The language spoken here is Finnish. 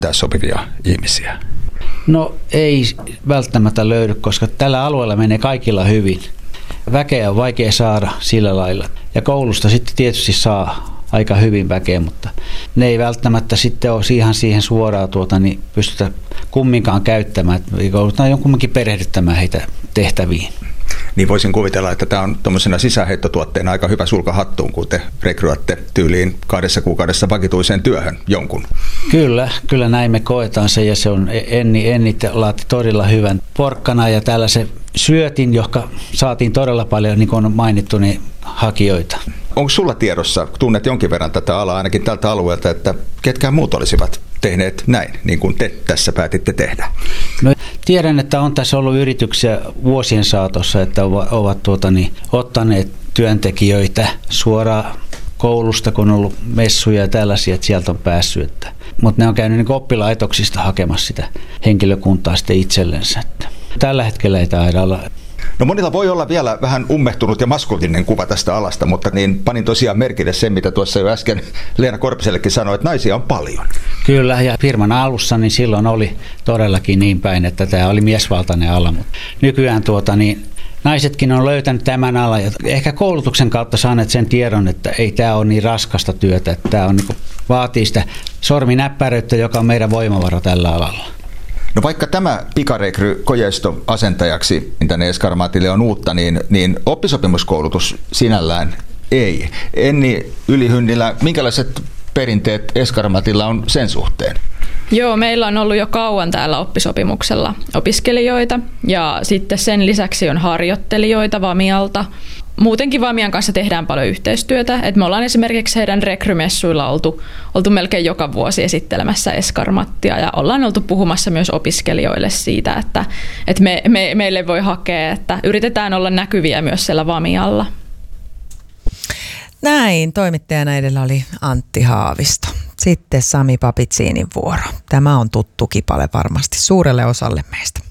sopivia ihmisiä? No ei välttämättä löydy, koska tällä alueella menee kaikilla hyvin. Väkeä on vaikea saada sillä lailla. Ja koulusta sitten tietysti saa aika hyvin väkeä, mutta ne ei välttämättä sitten ole ihan siihen suoraan pystytä kumminkaan käyttämään. Joudutaan jonkunkin perehdyttämään heitä tehtäviin. Niin voisin kuvitella, että tämä on tuommoisena sisäänheittotuotteena aika hyvä sulka hattuun, kun te rekryätte tyyliin 2 kuukaudessa vakituiseen työhön jonkun. Kyllä näin me koetaan se, ja se on Enni laatti todella hyvän porkkana ja tällaisen syötin, joka saatiin todella paljon, niin kuin on mainittu, niin hakijoita. Onko sulla tiedossa, tunnet jonkin verran tätä alaa ainakin tältä alueelta, että ketkään muut olisivat tehneet näin, niin kuin te tässä päätitte tehdä? No, tiedän, että on tässä ollut yrityksiä vuosien saatossa, että ovat ottaneet työntekijöitä suoraan koulusta, kun on ollut messuja ja tällaisia, että sieltä on päässyt. Mutta ne on käynyt niin oppilaitoksista hakemassa sitä henkilökuntaa sitten itsellensä. Tällä hetkellä ei taida olla. No monilla voi olla vielä vähän ummehtunut ja maskuliininen kuva tästä alasta, mutta niin panin tosiaan merkille sen, mitä tuossa jo äsken Leena Korpisellekin sanoi, että naisia on paljon. Kyllä, ja firman alussa niin silloin oli todellakin niin päin, että tämä oli miesvaltainen ala, mutta nykyään naisetkin on löytänyt tämän alan ja ehkä koulutuksen kautta saaneet sen tiedon, että ei tämä ole niin raskasta työtä, että tämä on, vaatii sitä sorminäppäryyttä, joka on meidän voimavara tällä alalla. No vaikka tämä pikarekry Kojeisto asentajaksi tänne Eskarmaatille on uutta, niin oppisopimuskoulutus sinällään ei. Enni Ylihynnilä, minkälaiset perinteet Eskarmaatilla on sen suhteen? Joo, meillä on ollut jo kauan täällä oppisopimuksella opiskelijoita ja sitten sen lisäksi on harjoittelijoita Vamialta. Muutenkin Vamian kanssa tehdään paljon yhteistyötä. Et me ollaan esimerkiksi heidän rekrymessuilla oltu melkein joka vuosi esittelemässä Eskarmattia ja ollaan oltu puhumassa myös opiskelijoille siitä, että meille voi hakea, että yritetään olla näkyviä myös siellä Vamialla. Näin, toimittajana edellä oli Antti Haavisto. Sitten Sami Papitsiinin vuoro. Tämä on tuttu kipale varmasti suurelle osalle meistä.